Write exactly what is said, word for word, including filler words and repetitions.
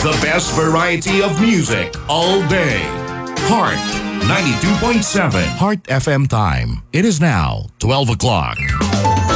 The best variety of music all day. Heart ninety-two point seven. Heart F M time. It is now twelve o'clock.